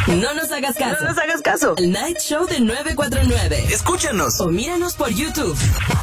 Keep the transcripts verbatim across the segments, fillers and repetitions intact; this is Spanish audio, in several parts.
No nos hagas caso. No nos hagas caso. El Night Show de nueve cuatro nueve. Escúchanos. O míranos por YouTube.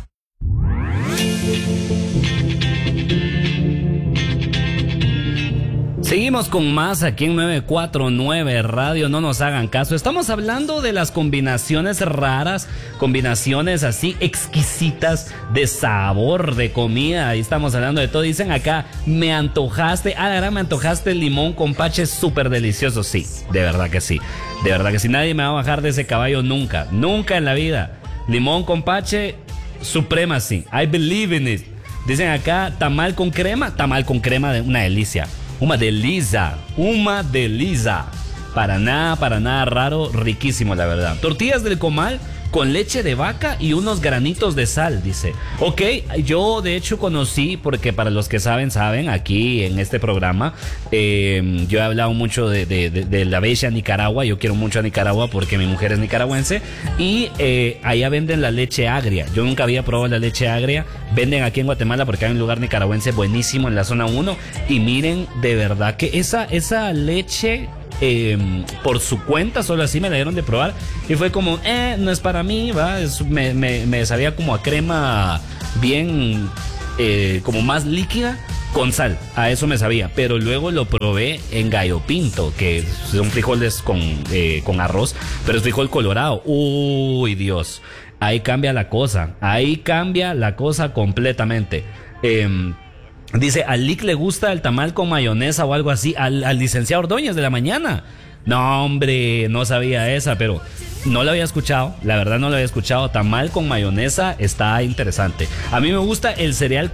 Seguimos con más aquí en nueve cuatro nueve Radio, no nos hagan caso. Estamos hablando de las combinaciones raras, combinaciones así exquisitas de sabor, de comida. Ahí estamos hablando de todo. Dicen acá, me antojaste, ah, la verdad me antojaste el limón con pache súper delicioso. Sí, de verdad que sí, de verdad que sí. Nadie me va a bajar de ese caballo nunca, nunca en la vida. Limón con pache, supremacy, I believe in it. Dicen acá, tamal con crema, tamal con crema, de una delicia. Una delicia, una delicia. Para nada, para nada raro, riquísimo la verdad. Tortillas del comal con leche de vaca y unos granitos de sal, dice. Ok, yo de hecho conocí, porque para los que saben, saben, aquí en este programa, eh, yo he hablado mucho de, de, de, de la bella Nicaragua. Yo quiero mucho a Nicaragua porque mi mujer es nicaragüense. Y eh, allá venden la leche agria. Yo nunca había probado la leche agria. Venden aquí en Guatemala porque hay un lugar nicaragüense buenísimo en la zona uno. Y miren, de verdad que esa, esa leche... Eh, por su cuenta, solo así me la dieron de probar y fue como, eh, no es para mí, va, es, me, me, me sabía como a crema bien, eh, como más líquida con sal, a eso me sabía, pero luego lo probé en gallo pinto, que son frijoles con, eh, con arroz, pero es frijol colorado, uy Dios, ahí cambia la cosa, ahí cambia la cosa completamente. eh, Dice, a Lick le gusta el tamal con mayonesa o algo así. Al, al licenciado Ordóñez de la mañana. No, hombre, no sabía esa, pero no la había escuchado. La verdad no la había escuchado. Tamal con mayonesa está interesante. A mí me gusta el cereal